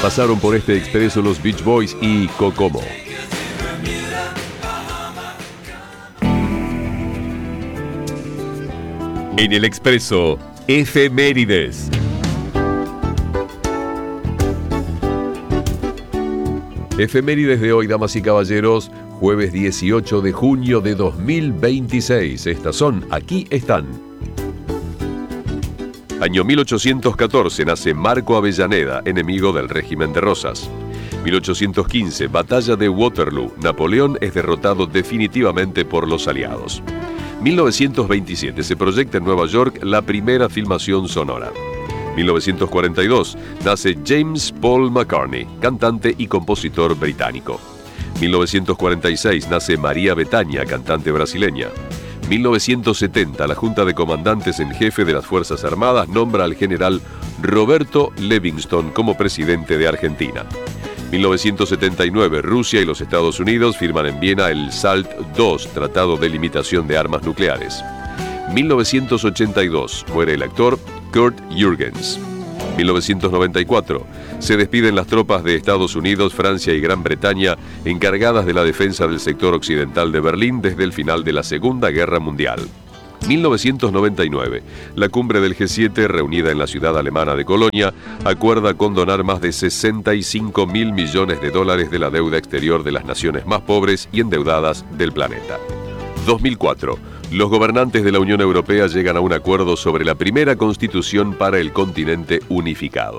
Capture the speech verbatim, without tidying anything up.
Pasaron por este expreso los Beach Boys y Kokomo. En el expreso, efemérides. Efemérides de hoy, damas y caballeros, jueves dieciocho de junio de dos mil veintiséis. Estas son, aquí están. Año mil ochocientos catorce, nace Marco Avellaneda, enemigo del régimen de Rosas. mil ochocientos quince, batalla de Waterloo. Napoleón es derrotado definitivamente por los aliados. mil novecientos veintisiete, se proyecta en Nueva York la primera filmación sonora. mil novecientos cuarenta y dos, nace James Paul McCartney, cantante y compositor británico. mil novecientos cuarenta y seis, nace María Bethânia, cantante brasileña. mil novecientos setenta, la Junta de Comandantes en Jefe de las Fuerzas Armadas nombra al general Roberto Livingston como presidente de Argentina. mil novecientos setenta y nueve, Rusia y los Estados Unidos firman en Viena el SALT dos, Tratado de Limitación de Armas Nucleares. mil novecientos ochenta y dos, muere el actor Kurt Jürgens. mil novecientos noventa y cuatro, se despiden las tropas de Estados Unidos, Francia y Gran Bretaña encargadas de la defensa del sector occidental de Berlín desde el final de la Segunda Guerra Mundial. mil novecientos noventa y nueve, la cumbre del G siete, reunida en la ciudad alemana de Colonia, acuerda condonar más de sesenta y cinco mil millones de dólares de la deuda exterior de las naciones más pobres y endeudadas del planeta. dos mil cuatro, los gobernantes de la Unión Europea llegan a un acuerdo sobre la primera constitución para el continente unificado.